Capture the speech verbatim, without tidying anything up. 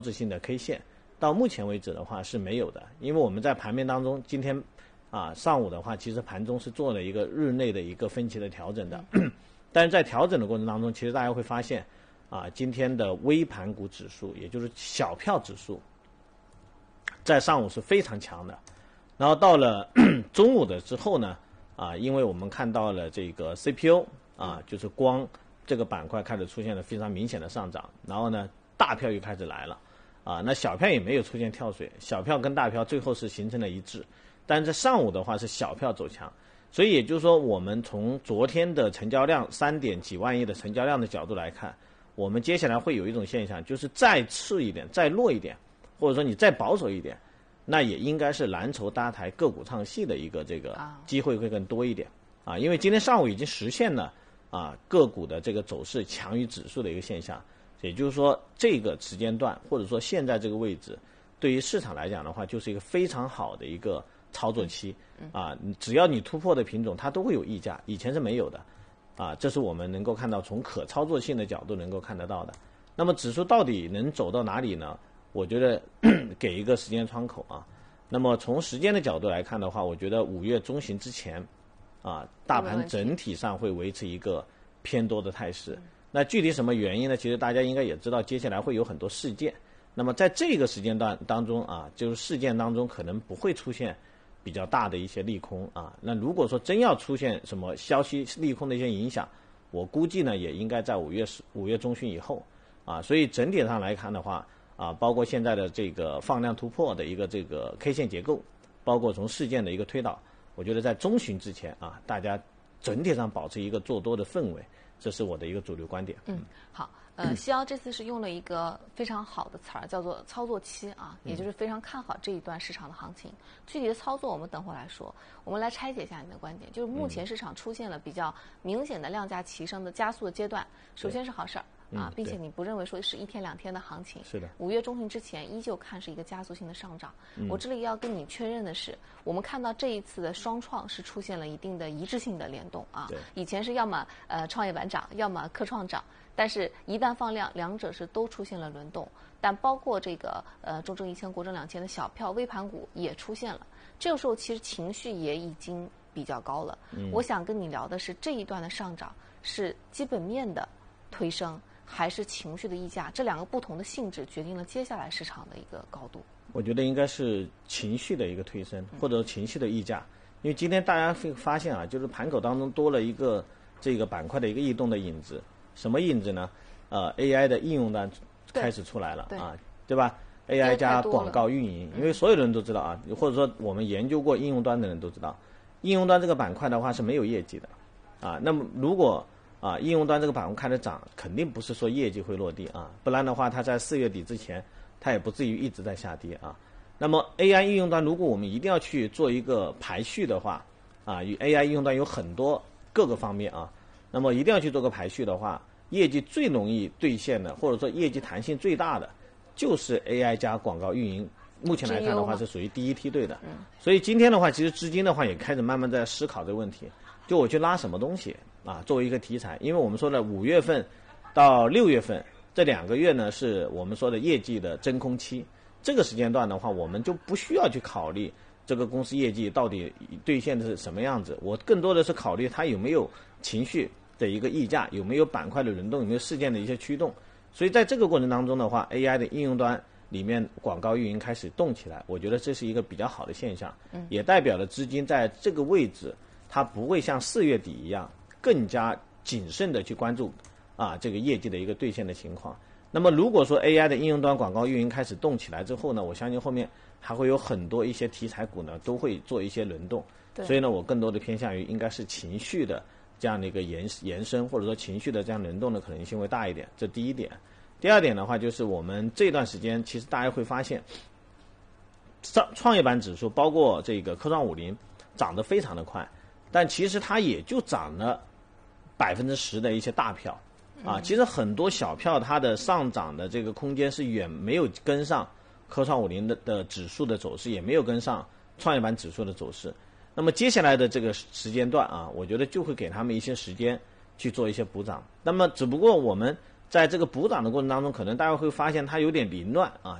质性的 K 线，到目前为止的话是没有的，因为我们在盘面当中，今天啊上午的话，其实盘中是做了一个日内的一个分歧的调整的，但是在调整的过程当中，其实大家会发现啊，今天的微盘股指数，也就是小票指数，在上午是非常强的，然后到了中午的之后呢，啊，因为我们看到了这个 C P U 啊，就是光这个板块开始出现了非常明显的上涨，然后呢，大票又开始来了，啊，那小票也没有出现跳水，小票跟大票最后是形成了一致，但是在上午的话是小票走强，所以也就是说，我们从昨天的成交量三点几万亿的成交量的角度来看，我们接下来会有一种现象，就是再次一点，再弱一点，或者说你再保守一点，那也应该是蓝筹搭台个股唱戏的一个这个机会会更多一点啊，因为今天上午已经实现了啊个股的这个走势强于指数的一个现象，也就是说这个时间段或者说现在这个位置，对于市场来讲的话，就是一个非常好的一个操作期啊，只要你突破的品种，它都会有溢价，以前是没有的啊，这是我们能够看到从可操作性的角度能够看得到的。那么指数到底能走到哪里呢？我觉得给一个时间窗口啊。那么从时间的角度来看的话，我觉得五月中旬之前啊，大盘整体上会维持一个偏多的态势。那具体什么原因呢？其实大家应该也知道，接下来会有很多事件。那么在这个时间段当中啊，就是事件当中可能不会出现比较大的一些利空啊。那如果说真要出现什么消息利空的一些影响，我估计呢也应该在五月五月中旬以后啊。所以整体上来看的话啊，包括现在的这个放量突破的一个这个 K 线结构，包括从事件的一个推导，我觉得在中旬之前啊，大家整体上保持一个做多的氛围，这是我的一个主流观点。 嗯，好。呃，西瑶这次是用了一个非常好的词儿，叫做操作期啊，也就是非常看好这一段市场的行情。具体的操作我们等会儿来说，我们来拆解一下你的观点。就是目前市场出现了比较明显的量价齐升的加速的阶段，首先是好事儿。啊，并且你不认为说是一天两天的行情？ 是的。 五月中旬之前依旧看是一个加速性的上涨。嗯、我这里要跟你确认的是，我们看到这一次的双创是出现了一定的一致性的联动啊。 对。 以前是要么呃创业板涨，要么科创涨，但是一旦放量，两者是都出现了轮动。但包括这个呃中证一千、国证两千的小票微盘股也出现了。这个时候其实情绪也已经比较高了。嗯、我想跟你聊的是这一段的上涨是基本面的推升，还是情绪的溢价，这两个不同的性质决定了接下来市场的一个高度。 我觉得应该是情绪的一个推升，或者情绪的溢价。因为今天大家会发现啊，就是盘口当中多了一个这个板块的一个异动的影子。什么影子呢？呃 ，A I 的应用端开始出来了啊，对吧 ？A I 加广告运营，因为所有人都知道啊，或者说我们研究过应用端的人都知道，应用端这个板块的话是没有业绩的啊。那么如果啊，应用端这个板块开始涨，肯定不是说业绩会落地啊，不然的话，它在四月底之前，它也不至于一直在下跌啊。那么 A I 应用端，如果我们一定要去做一个排序的话，啊，与 A I 应用端有很多各个方面啊，那么一定要去做个排序的话，业绩最容易兑现的，或者说业绩弹性最大的，就是 A I 加广告运营。目前来看的话，是属于第一梯队的。所以今天的话，其实资金的话也开始慢慢在思考这个问题，就我去拉什么东西。啊，作为一个题材，因为我们说的五月份到六月份这两个月呢，是我们说的业绩的真空期。这个时间段的话，我们就不需要去考虑这个公司业绩到底兑现的是什么样子，我更多的是考虑它有没有情绪的一个溢价，有没有板块的轮动，有没有事件的一些驱动。所以在这个过程当中的话 ，A I 的应用端里面广告运营开始动起来，我觉得这是一个比较好的现象，也代表了资金在这个位置，它不会像四月底一样。更加谨慎的去关注啊这个业绩的一个兑现的情况。那么如果说 A I 的应用端广告运营开始动起来之后呢，我相信后面还会有很多一些题材股呢都会做一些轮动。所以呢，我更多的偏向于应该是情绪的这样的一个延延伸，或者说情绪的这样轮动的可能性会大一点。这第一点。第二点的话，就是我们这段时间其实大家会发现，创创业板指数包括这个科创五零涨得非常的快，但其实它也就涨了百分之十的一些大票，啊，其实很多小票它的上涨的这个空间是远没有跟上科创五零的的指数的走势，也没有跟上创业板指数的走势。那么接下来的这个时间段啊，我觉得就会给他们一些时间去做一些补涨。那么只不过我们在这个补涨的过程当中，可能大家会发现它有点凌乱啊。